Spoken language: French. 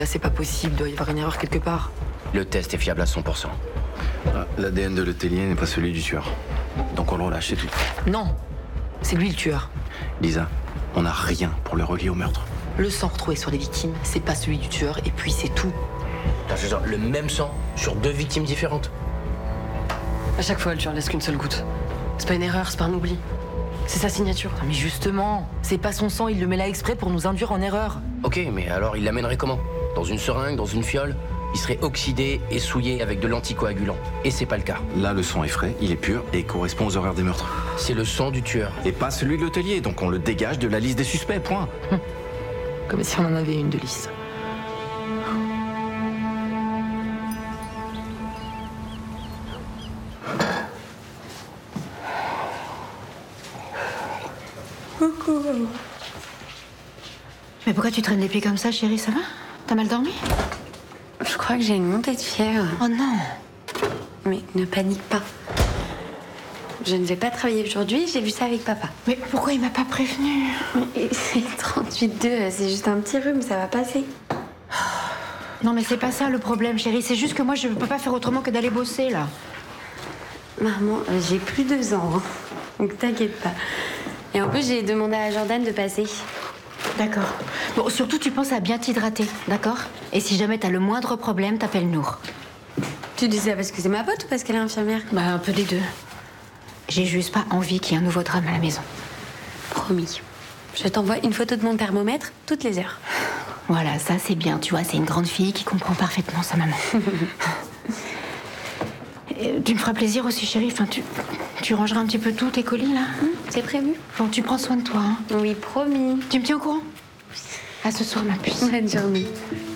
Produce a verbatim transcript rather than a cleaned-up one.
Là, c'est pas possible, il doit y avoir une erreur quelque part. Le test est fiable à cent pour cent. Ah, L'A D N de l'hôtelier n'est pas celui du tueur. Donc on le relâche, c'est tout. Non, c'est lui le tueur. Lisa, on n'a rien pour le relier au meurtre. Le sang retrouvé sur les victimes, c'est pas celui du tueur, et puis c'est tout. Putain, je veux dire, le même sang sur deux victimes différentes. À chaque fois, le tueur laisse qu'une seule goutte. C'est pas une erreur, c'est pas un oubli. C'est sa signature. Non, mais justement, c'est pas son sang, il le met là exprès pour nous induire en erreur. Ok, mais alors il l'amènerait comment? Dans une seringue, dans une fiole? Il serait oxydé et souillé avec de l'anticoagulant. Et c'est pas le cas. Là, le sang est frais, il est pur et correspond aux horaires des meurtres. C'est le sang du tueur. Et pas celui de l'hôtelier, donc on le dégage de la liste des suspects, point. Comme si on en avait une de liste. Coucou. Mais pourquoi tu traînes les pieds comme ça, chérie? Ça va? T'as mal dormi? Je crois que j'ai une montée de fièvre. Oh non! Mais ne panique pas. Je ne vais pas travailler aujourd'hui, j'ai vu ça avec papa. Mais pourquoi il m'a pas prévenu? C'est trente-huit deux, c'est juste un petit rhume, ça va passer. Non mais c'est pas ça le problème, chérie. C'est juste que moi je peux pas faire autrement que d'aller bosser là. Maman, j'ai plus deux ans, hein. Donc t'inquiète pas. Et en plus, j'ai demandé à Jordan de passer. D'accord. Bon, surtout tu penses à bien t'hydrater, d'accord? Et si jamais t'as le moindre problème, t'appelles Nour. Tu dis ça parce que c'est ma pote ou parce qu'elle est infirmière? Bah un peu des deux. J'ai juste pas envie qu'il y ait un nouveau drame à la maison. Promis. Je t'envoie une photo de mon thermomètre toutes les heures. Voilà, ça c'est bien, tu vois, c'est une grande fille qui comprend parfaitement sa maman. Et tu me feras plaisir aussi, chérie. Enfin, tu, tu rangeras un petit peu tous tes colis, là. Mmh, c'est prévu. Bon, tu prends soin de toi, hein. Oui, promis. Tu me tiens au courant? À ce soir, ma puce. Bonne journée.